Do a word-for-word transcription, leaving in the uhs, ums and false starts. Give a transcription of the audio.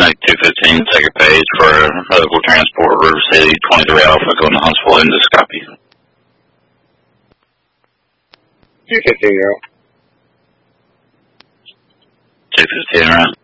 Like two fifteen, second page for medical transport, River City, twenty-three Alpha, going to Huntsville, endoscopy. two fifteen, right? two fifteen, right?